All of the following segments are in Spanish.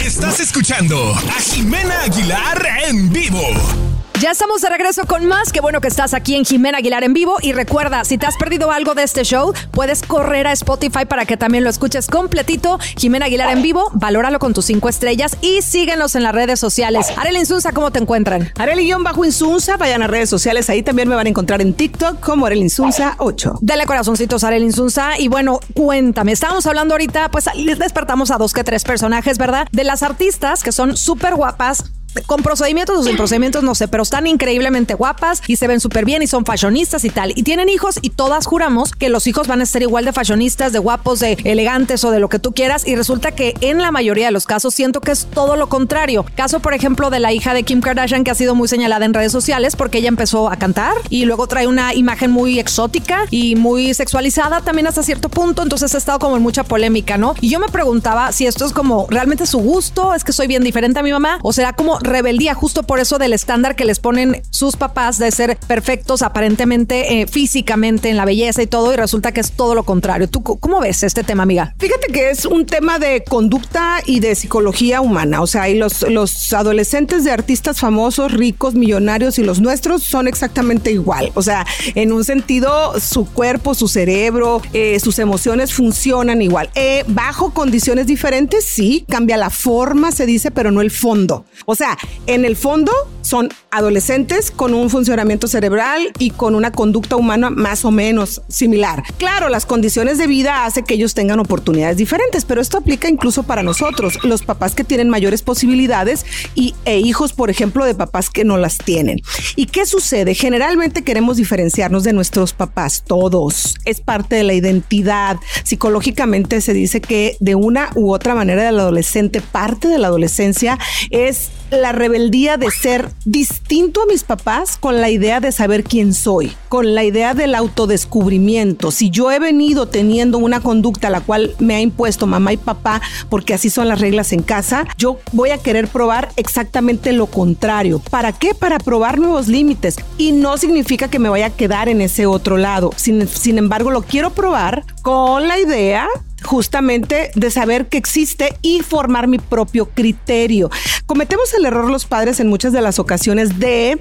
Estás escuchando a Jimena Aguilar en vivo. Ya estamos de regreso con más. Qué bueno que estás aquí en Jimena Aguilar en vivo. Y recuerda, si te has perdido algo de este show, puedes correr a Spotify para que también lo escuches completito. Jimena Aguilar en vivo, valóralo con tus 5 estrellas y síguenos en las redes sociales. Arely Insunza, ¿cómo te encuentran? Arely_Insunza, vayan a redes sociales. Ahí también me van a encontrar en TikTok como Arely Insunza 8. Dale corazoncitos a Arely Insunza. Y bueno, cuéntame, estábamos hablando ahorita, pues les despertamos a 2 que 3 personajes, ¿verdad? De las artistas que son súper guapas, con procedimientos o sin procedimientos, no sé, pero están increíblemente guapas y se ven súper bien y son fashionistas y tal. Y tienen hijos y todas juramos que los hijos van a ser igual de fashionistas, de guapos, de elegantes o de lo que tú quieras. Y resulta que en la mayoría de los casos siento que es todo lo contrario. Caso, por ejemplo, de la hija de Kim Kardashian, que ha sido muy señalada en redes sociales porque ella empezó a cantar y luego trae una imagen muy exótica y muy sexualizada también hasta cierto punto. Entonces ha estado como en mucha polémica, ¿no? Y yo me preguntaba si esto es como realmente su gusto, es que soy bien diferente a mi mamá, o será como rebeldía justo por eso del estándar que les ponen sus papás de ser perfectos aparentemente físicamente en la belleza y todo, y resulta que es todo lo contrario. ¿Tú cómo ves este tema, amiga? Fíjate que es un tema de conducta y de psicología humana. O sea, y los adolescentes de artistas famosos, ricos, millonarios y los nuestros son exactamente igual. O sea, en un sentido, su cuerpo, su cerebro, sus emociones funcionan igual. Bajo condiciones diferentes, sí, cambia la forma, se dice, pero no el fondo. O sea, en el fondo son adolescentes con un funcionamiento cerebral y con una conducta humana más o menos similar. Claro, las condiciones de vida hacen que ellos tengan oportunidades diferentes, pero esto aplica incluso para nosotros, los papás que tienen mayores posibilidades e hijos, por ejemplo, de papás que no las tienen. ¿Y qué sucede? Generalmente queremos diferenciarnos de nuestros papás, todos. Es parte de la identidad. Psicológicamente se dice que de una u otra manera del adolescente, parte de la adolescencia es la rebeldía de ser distinto a mis papás con la idea de saber quién soy, con la idea del autodescubrimiento. Si yo he venido teniendo una conducta la cual me ha impuesto mamá y papá, porque así son las reglas en casa, yo voy a querer probar exactamente lo contrario. ¿Para qué? Para probar nuevos límites. Y no significa que me vaya a quedar en ese otro lado. Sin embargo, lo quiero probar con la idea justamente de saber que existe y formar mi propio criterio. Cometemos el error los padres en muchas de las ocasiones de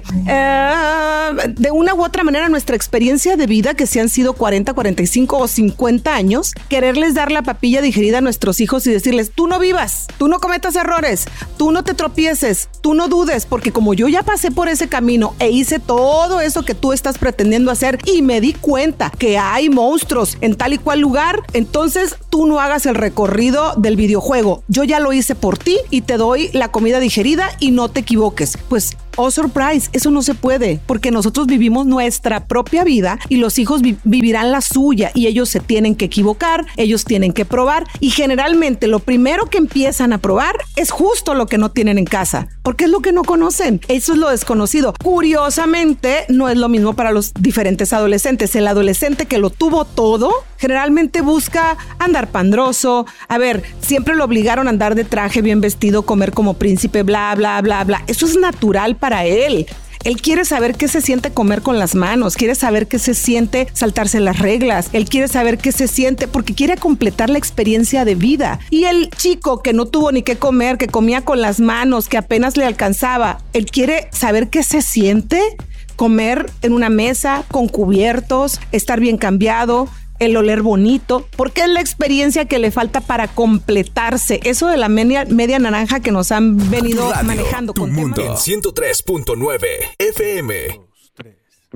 una u otra manera nuestra experiencia de vida, que si han sido 40, 45 o 50 años, quererles dar la papilla digerida a nuestros hijos y decirles, tú no vivas, tú no cometas errores, tú no te tropieces, tú no dudes, porque como yo ya pasé por ese camino e hice todo eso que tú estás pretendiendo hacer y me di cuenta que hay monstruos en tal y cual lugar, entonces tú no hagas el recorrido del videojuego. Yo ya lo hice por ti y te doy la comida digerida y no te equivoques. Pues, oh surprise, eso no se puede, porque nosotros vivimos nuestra propia vida y los hijos vivirán la suya y ellos se tienen que equivocar, ellos tienen que probar y generalmente lo primero que empiezan a probar es justo lo que no tienen en casa, porque es lo que no conocen. Eso es lo desconocido. Curiosamente, no es lo mismo para los diferentes adolescentes. El adolescente que lo tuvo todo generalmente busca andar pandroso. A ver, siempre lo obligaron a andar de traje, bien vestido, comer como príncipe, bla, bla, bla, bla. Eso es natural para él. Él quiere saber qué se siente comer con las manos, quiere saber qué se siente saltarse las reglas, él quiere saber qué se siente porque quiere completar la experiencia de vida. Y el chico que no tuvo ni qué comer, que comía con las manos, que apenas le alcanzaba, él quiere saber qué se siente comer en una mesa con cubiertos, estar bien cambiado, el oler bonito, porque es la experiencia que le falta para completarse. Eso de la media naranja que nos han venido Radio, manejando tu con mundo. temas. 103.9 FM.